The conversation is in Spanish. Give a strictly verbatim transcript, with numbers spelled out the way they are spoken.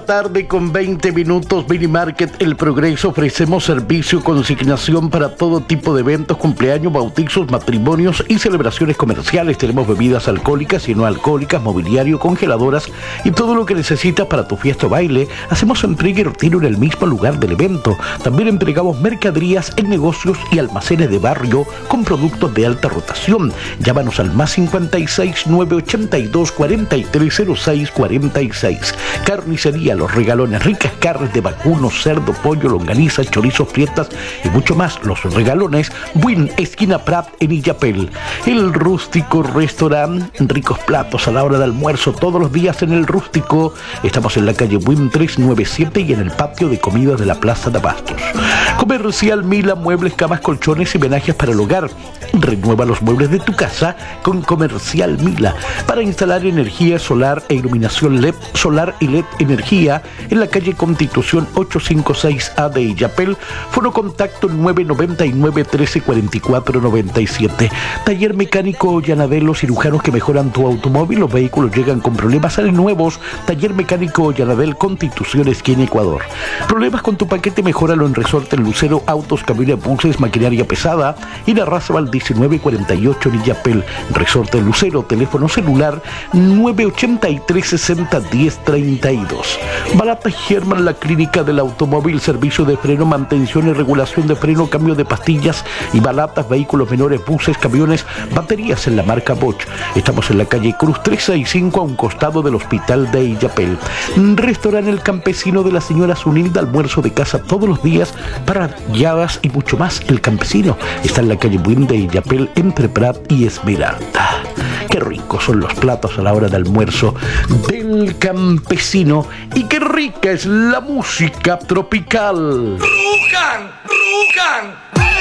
tarde con veinte minutos. Mini Market El Progreso. Ofrecemos servicio consignación para todo tipo de eventos, cumpleaños, bautizos, matrimonios y celebraciones comerciales. Tenemos bebidas alcohólicas y no alcohólicas, mobiliario, congeladoras y todo lo que necesitas para tu fiesta o baile. Hacemos entrega y retiro en el mismo lugar del evento. También entregamos mercaderías en negocios y almacenes de barrio con productos de alta rotación. Llámanos al más cincuenta y seis, nueve ochenta y dos, cuarenta y tres cero seis cuarenta y seis. Carnicería Los Regalones, ricas carnes de vacuno, cerdo, pollo, longaniza, chorizos, fritas y mucho más. Los Regalones, Buin, esquina Prat en Illapel. El Rústico Restaurant, ricos platos a la hora de almuerzo todos los días en el Rústico. Estamos en la calle Buin trescientos noventa y siete y en el patio de comidas de la Plaza de Abastos. Comercial Mila, muebles, camas, colchones y menajes para el hogar. Renueva los muebles de tu casa con Comercial Mila. Para instalar energía solar e iluminación L E D, solar y L E D energía en la calle Constitución ochocientos cincuenta y seis A de Illapel. Fono contacto nueve noventa y nueve, trece cuarenta y cuatro noventa y siete. Taller mecánico Llanadelo, cirujanos que mejoran tu automóvil. Los vehículos llegan con problemas, salen nuevos. Taller mecánico Llanadel, Constitución esquina Ecuador. Problemas con tu paquete, mejóralo en Resorte Lucero, autos, camiones, buses, maquinaria pesada y la Razabal diecinueve cuarenta y ocho en Illapel. Resorte Lucero, teléfono celular nueve ochenta y tres, sesenta, diez, treinta y dos. Balata German, la clínica del automóvil, servicio de freno, mantención y regulación de freno, cambio de pastillas y balatas, vehículos menores, buses, camiones, baterías en la marca Bosch. Estamos en la calle Cruz trescientos sesenta y cinco a un costado del hospital de Illapel. Restaurante El Campesino de la señora Zunilda, almuerzo de casa todos los días para guiadas y mucho más. El Campesino está en la calle Buin de Illapel entre Prat y Esmeralda. Qué ricos son los platos a la hora de almuerzo del Campesino y qué rica es la música tropical.